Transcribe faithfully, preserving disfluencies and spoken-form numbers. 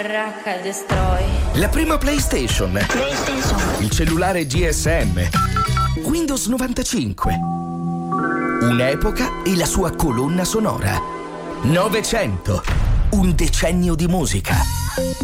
Racca Destroy. La prima PlayStation. PlayStation. Il cellulare G S M. Windows novantacinque. Un'epoca e la sua colonna sonora. Novecento. Un decennio di musica.